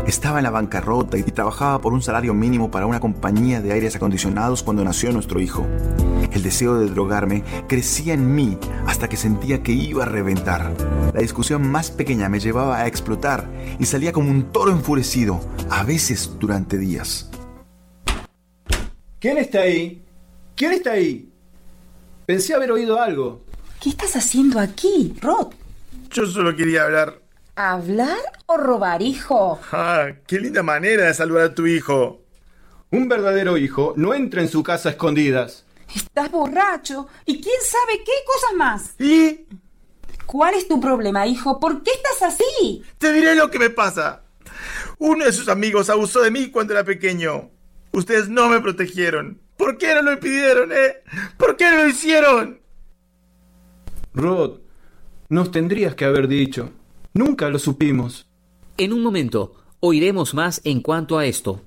Estaba en la bancarrota y trabajaba por un salario mínimo para una compañía de aires acondicionados cuando nació nuestro hijo. El deseo de drogarme crecía en mí hasta que sentía que iba a reventar. La discusión más pequeña me llevaba a explotar y salía como un toro enfurecido, a veces durante días. ¿Quién está ahí? ¿Quién está ahí? Pensé haber oído algo. ¿Qué estás haciendo aquí, Rod? Yo solo quería hablar. ¿Hablar o robar, hijo? ¡Ah! ¡Qué linda manera de saludar a tu hijo! Un verdadero hijo no entra en su casa a escondidas. Estás borracho y quién sabe qué cosas más. ¿Y? ¿Cuál es tu problema, hijo? ¿Por qué estás así? Te diré lo que me pasa. Uno de sus amigos abusó de mí cuando era pequeño. Ustedes no me protegieron. ¿Por qué no lo impidieron, ¿Por qué no lo hicieron? Rod, nos tendrías que haber dicho. Nunca lo supimos. En un momento, oiremos más en cuanto a esto.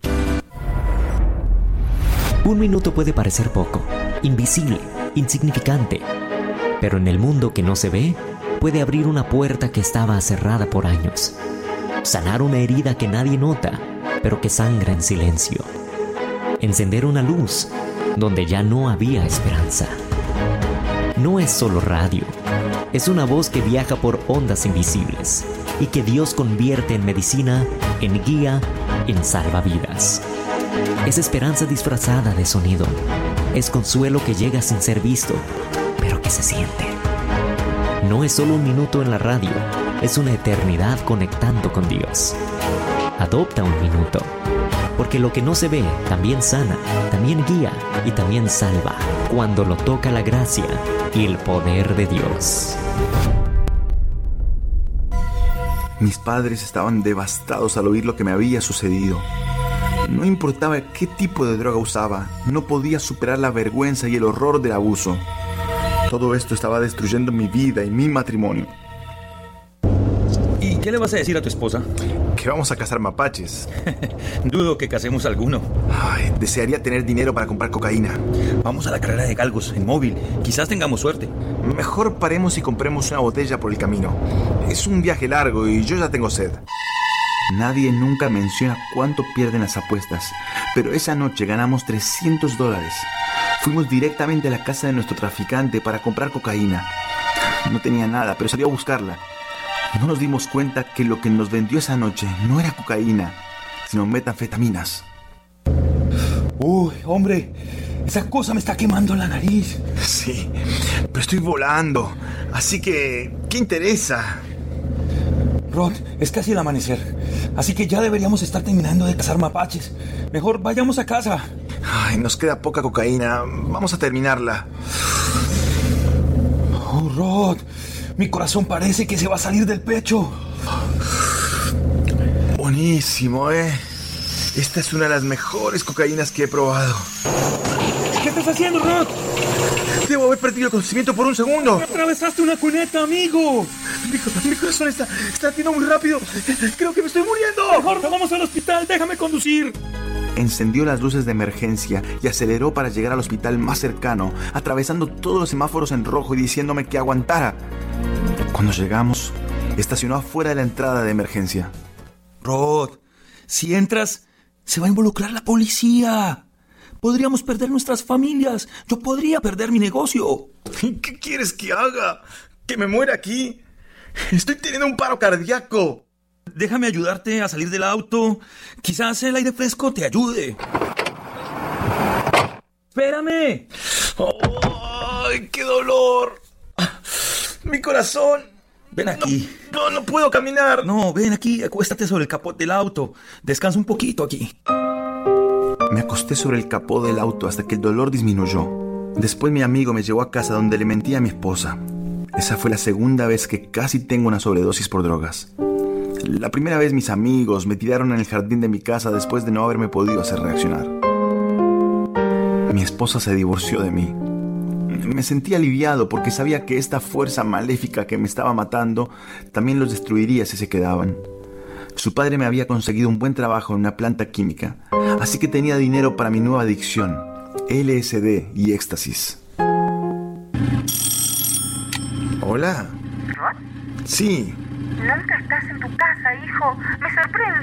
Un minuto puede parecer poco, invisible, insignificante, pero en el mundo que no se ve, puede abrir una puerta que estaba cerrada por años, sanar una herida que nadie nota, pero que sangra en silencio, encender una luz donde ya no había esperanza. No es solo radio, es una voz que viaja por ondas invisibles y que Dios convierte en medicina, en guía, en salvavidas. Es esperanza disfrazada de sonido. Es consuelo que llega sin ser visto, pero que se siente. No es solo un minuto en la radio, es una eternidad conectando con Dios. Adopta un minuto, porque lo que no se ve también sana, también guía y también salva, cuando lo toca la gracia y el poder de Dios. Mis padres estaban devastados al oír lo que me había sucedido. No importaba qué tipo de droga usaba, no podía superar la vergüenza y el horror del abuso. Todo esto estaba destruyendo mi vida y mi matrimonio. ¿Y qué le vas a decir a tu esposa? Que vamos a cazar mapaches. Dudo que casemos alguno. Ay, desearía tener dinero para comprar cocaína. Vamos a la carrera de galgos en móvil. Quizás tengamos suerte. Mejor paremos y compremos una botella por el camino. Es un viaje largo y yo ya tengo sed. Nadie nunca menciona cuánto pierden las apuestas, pero esa noche ganamos $300. Fuimos directamente a la casa de nuestro traficante para comprar cocaína. No tenía nada, pero salí a buscarla. No nos dimos cuenta que lo que nos vendió esa noche no era cocaína, sino metanfetaminas. Uy, hombre, esa cosa me está quemando la nariz. Sí, pero estoy volando, así que, ¿qué interesa? Rod, es casi el amanecer, así que ya deberíamos estar terminando de cazar mapaches. Mejor vayamos a casa. Ay, nos queda poca cocaína, vamos a terminarla. Oh, Rod, mi corazón parece que se va a salir del pecho. Buenísimo, Esta es una de las mejores cocaínas que he probado. ¿Qué estás haciendo, Rod? Debo haber perdido el conocimiento por un segundo. Atravesaste una cuneta, amigo. Mi corazón está latiendo muy rápido. Creo que me estoy muriendo. Mejor vamos al hospital, déjame conducir. Encendió las luces de emergencia y aceleró para llegar al hospital más cercano, atravesando todos los semáforos en rojo y diciéndome que aguantara. Cuando llegamos, estacionó afuera de la entrada de emergencia. Rod, si entras, se va a involucrar la policía. Podríamos perder nuestras familias. Yo podría perder mi negocio. ¿Qué quieres que haga? ¿Que me muera aquí? Estoy teniendo un paro cardíaco. Déjame ayudarte a salir del auto. Quizás el aire fresco te ayude. ¡Espérame! ¡Ay, qué dolor! ¡Mi corazón! Ven aquí. No puedo caminar. No, ven aquí, acuéstate sobre el capó del auto. Descansa un poquito aquí. Me acosté sobre el capó del auto hasta que el dolor disminuyó. Después mi amigo me llevó a casa donde le mentí a mi esposa. Esa fue la segunda vez que casi tengo una sobredosis por drogas. La primera vez mis amigos me tiraron en el jardín de mi casa después de no haberme podido hacer reaccionar. Mi esposa se divorció de mí. Me sentí aliviado porque sabía que esta fuerza maléfica que me estaba matando también los destruiría si se quedaban. Su padre me había conseguido un buen trabajo en una planta química, así que tenía dinero para mi nueva adicción, LSD y éxtasis. ¿Hola? ¿Rod? Sí. Nunca estás en tu casa, hijo. Me sorprende.